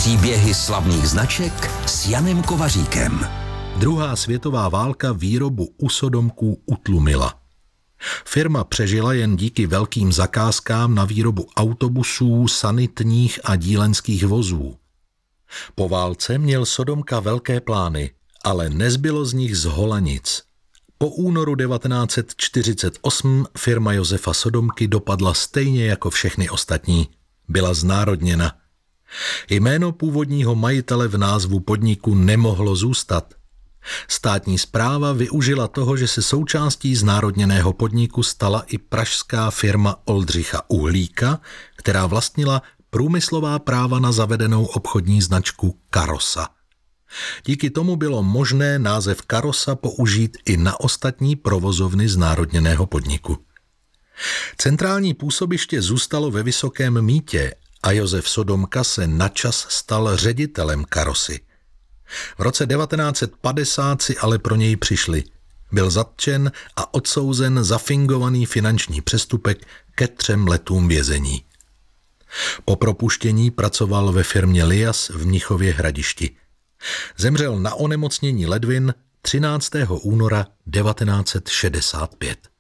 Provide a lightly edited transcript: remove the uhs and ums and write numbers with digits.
Příběhy slavných značek s Janem Kovaříkem. Druhá světová válka výrobu usodomků utlumila. Firma přežila jen díky velkým zakázkám na výrobu autobusů, sanitních a dílenských vozů. Po válce měl Sodomka velké plány, ale nezbylo z nich zhola nic. Po únoru 1948 firma Josefa Sodomky dopadla stejně jako všechny ostatní. Byla znárodněna. Jméno původního majitele v názvu podniku nemohlo zůstat. Státní správa využila toho, že se součástí znárodněného podniku stala i pražská firma Oldřicha Uhlíka, která vlastnila průmyslová práva na zavedenou obchodní značku Karosa. Díky tomu bylo možné název Karosa použít i na ostatní provozovny znárodněného podniku. Centrální působiště zůstalo ve Vysokém Mýtě a Josef Sodomka se načas stal ředitelem Karosy. V roce 1950 si ale pro něj přišli. Byl zatčen a odsouzen za fingovaný finanční přestupek ke 3 letům vězení. Po propuštění pracoval ve firmě Lias v Mnichově Hradišti. Zemřel na onemocnění ledvin 13. února 1965.